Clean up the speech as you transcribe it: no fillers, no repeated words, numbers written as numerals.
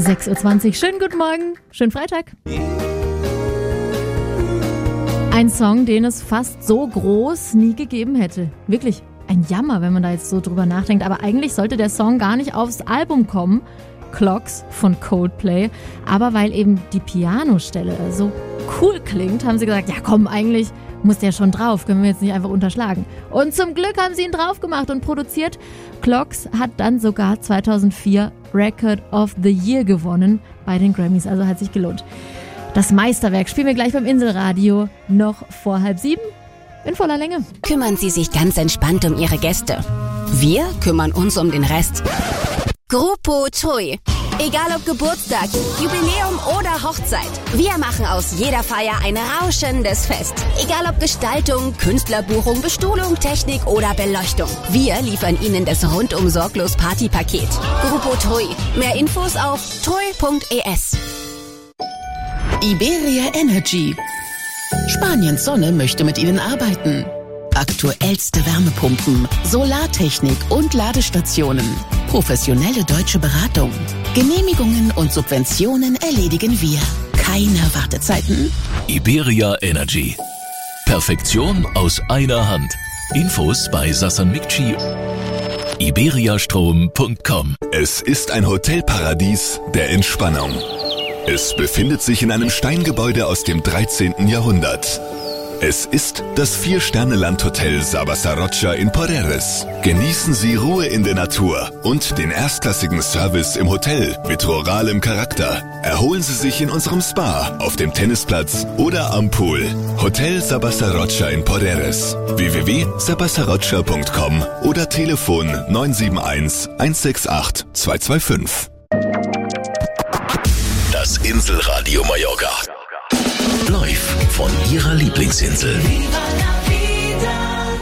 6:20 Uhr. Schönen guten Morgen, schönen Freitag. Ein Song, den es fast so groß nie gegeben hätte. Wirklich ein Jammer, wenn man da jetzt so drüber nachdenkt. Aber eigentlich sollte der Song gar nicht aufs Album kommen. Clocks von Coldplay. Aber weil eben die Pianostelle so cool klingt, haben sie gesagt, ja komm, eigentlich muss der schon drauf, können wir jetzt nicht einfach unterschlagen. Und zum Glück haben sie ihn drauf gemacht und produziert. Clocks hat dann sogar 2004 Record of the Year gewonnen bei den Grammys, also hat sich gelohnt. Das Meisterwerk spielen wir gleich beim Inselradio, noch vor 6:30 in voller Länge. Kümmern Sie sich ganz entspannt um Ihre Gäste. Wir kümmern uns um den Rest. Gruppo TUI. Egal ob Geburtstag, Jubiläum oder Hochzeit. Wir machen aus jeder Feier ein rauschendes Fest. Egal ob Gestaltung, Künstlerbuchung, Bestuhlung, Technik oder Beleuchtung. Wir liefern Ihnen das rundum sorglos Partypaket. Gruppo TUI. Mehr Infos auf tui.es. Iberia Energy. Spaniens Sonne möchte mit Ihnen arbeiten. Aktuellste Wärmepumpen, Solartechnik und Ladestationen. Professionelle deutsche Beratung. Genehmigungen und Subventionen erledigen wir. Keine Wartezeiten. Iberia Energy. Perfektion aus einer Hand. Infos bei Sassan Mikci. iberiastrom.com. Es ist ein Hotelparadies der Entspannung. Es befindet sich in einem Steingebäude aus dem 13. Jahrhundert. Es ist das 4-Sterne-Landhotel Sabasarrocha in Porreres. Genießen Sie Ruhe in der Natur und den erstklassigen Service im Hotel mit ruralem Charakter. Erholen Sie sich in unserem Spa, auf dem Tennisplatz oder am Pool. Hotel Sabasarrocha in Porreres. www.sabasarrocha.com oder Telefon 971 168 225. Das Inselradio Mallorca. Live von Ihrer Lieblingsinsel.